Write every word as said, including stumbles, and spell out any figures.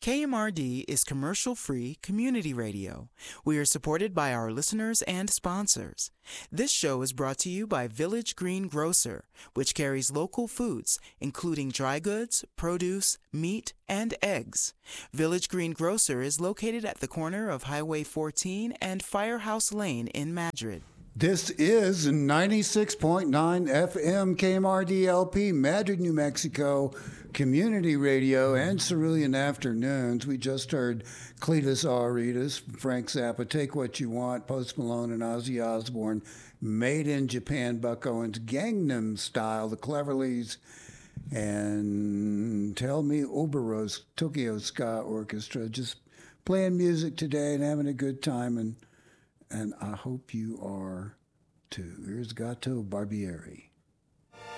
K M R D is commercial-free community radio. We are supported by our listeners and sponsors. This show is brought to you by Village Green Grocer, which carries local foods, including dry goods, produce, meat, and eggs. Village Green Grocer is located at the corner of Highway fourteen and Firehouse Lane in Madrid. This is ninety-six point nine F M K M R D L P, Madrid, New Mexico, Community Radio, and Cerulean Afternoons. We just heard Cletus Auritas, Frank Zappa, Take What You Want, Post Malone and Ozzy Osbourne, Made in Japan, Buck Owens, Gangnam Style, The Cleverleys, and Tell Me Oberos, Tokyo Ska Orchestra. Just playing music today and having a good time, and and I hope you are too. Here's Gato Barbieri.